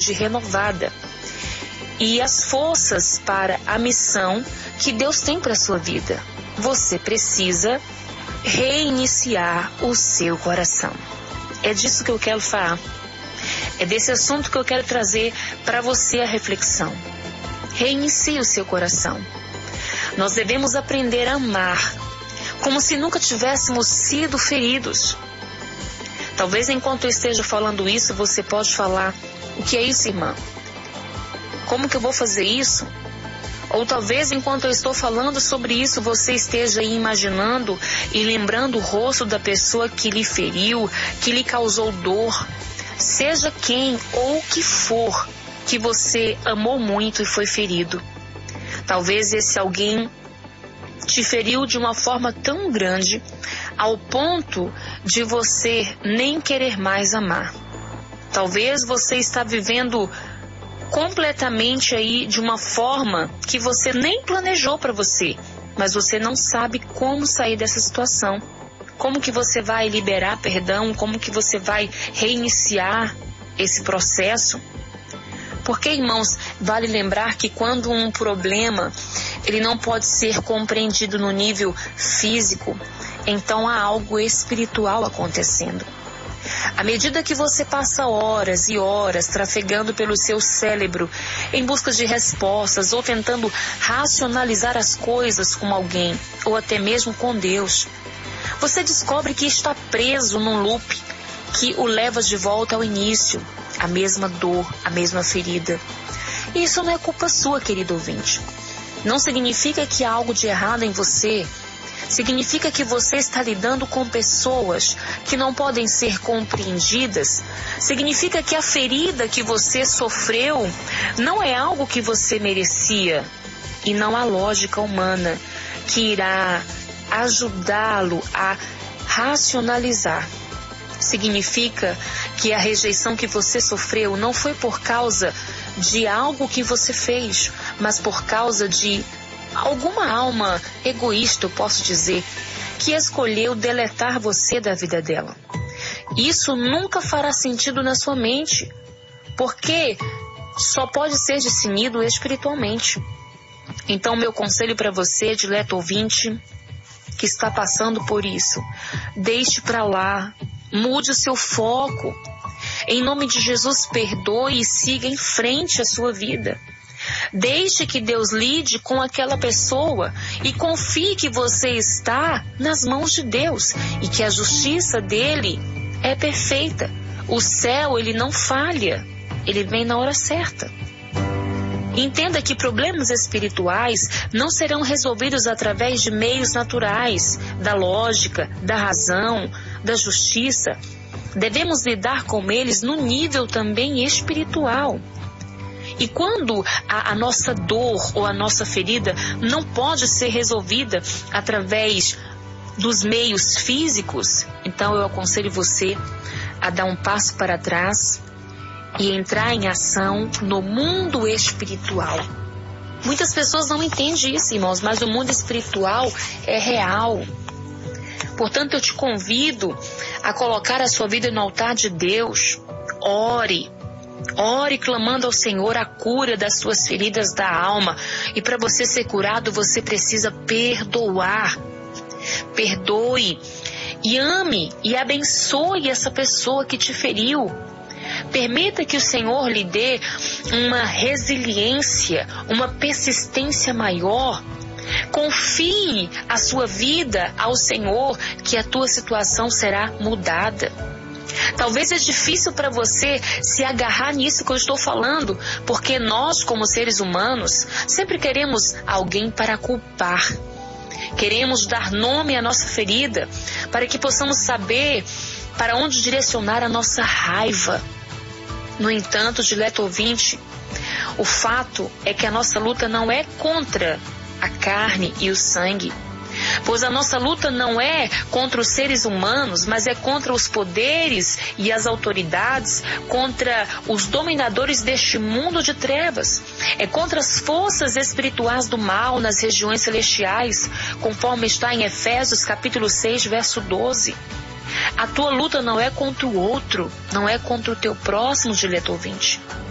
saúde renovada e as forças para a missão que Deus tem para a sua vida. Você precisa reiniciar o seu coração. É disso que eu quero falar. É desse assunto que eu quero trazer para você a reflexão. Reinicie o seu coração. Nós devemos aprender a amar, como se nunca tivéssemos sido feridos. Talvez enquanto eu esteja falando isso, você pode falar: o que é isso, irmã? Como que eu vou fazer isso? Ou talvez enquanto eu estou falando sobre isso, você esteja aí imaginando e lembrando o rosto da pessoa que lhe feriu, que lhe causou dor. Seja quem ou que for que você amou muito e foi ferido. Talvez esse alguém te feriu de uma forma tão grande ao ponto de você nem querer mais amar. Talvez você está vivendo completamente aí de uma forma que você nem planejou para você, mas você não sabe como sair dessa situação. Como que você vai liberar perdão? Como que você vai reiniciar esse processo? Porque, irmãos, vale lembrar que quando um problema ele não pode ser compreendido no nível físico, então há algo espiritual acontecendo. À medida que você passa horas e horas trafegando pelo seu cérebro em busca de respostas ou tentando racionalizar as coisas com alguém ou até mesmo com Deus, você descobre que está preso num loop que o leva de volta ao início, a mesma dor, a mesma ferida. E isso não é culpa sua, querido ouvinte. Não significa que há algo de errado em você. Significa que você está lidando com pessoas que não podem ser compreendidas. Significa que a ferida que você sofreu não é algo que você merecia. E não há lógica humana que irá ajudá-lo a racionalizar. Significa que a rejeição que você sofreu não foi por causa de algo que você fez, mas por causa de alguma alma egoísta, eu posso dizer, que escolheu deletar você da vida dela. Isso nunca fará sentido na sua mente, porque só pode ser discernido espiritualmente. Então, meu conselho para você, dileto ouvinte, que está passando por isso, deixe para lá, mude o seu foco. Em nome de Jesus, perdoe e siga em frente a sua vida. Deixe que Deus lide com aquela pessoa e confie que você está nas mãos de Deus e que a justiça dele é perfeita. O céu, ele não falha, ele vem na hora certa. Entenda que problemas espirituais não serão resolvidos através de meios naturais, da lógica, da razão, da justiça. Devemos lidar com eles no nível também espiritual. E quando a nossa dor ou a nossa ferida não pode ser resolvida através dos meios físicos, então eu aconselho você a dar um passo para trás e entrar em ação no mundo espiritual. Muitas pessoas não entendem isso, irmãos, mas o mundo espiritual é real. Portanto, eu te convido a colocar a sua vida no altar de Deus. Ore clamando ao Senhor a cura das suas feridas da alma. E para você ser curado, você precisa perdoar. Perdoe e ame e abençoe essa pessoa que te feriu. Permita que o Senhor lhe dê uma resiliência, uma persistência maior. Confie a sua vida ao Senhor, que a tua situação será mudada. Talvez é difícil para você se agarrar nisso que eu estou falando, porque nós, como seres humanos, sempre queremos alguém para culpar. Queremos dar nome à nossa ferida, para que possamos saber para onde direcionar a nossa raiva. No entanto, dileto ouvinte, o fato é que a nossa luta não é contra a carne e o sangue, pois a nossa luta não é contra os seres humanos, mas é contra os poderes e as autoridades, contra os dominadores deste mundo de trevas. É contra as forças espirituais do mal nas regiões celestiais, conforme está em Efésios capítulo 6, verso 12. A tua luta não é contra o outro, não é contra o teu próximo, dileto ouvinte.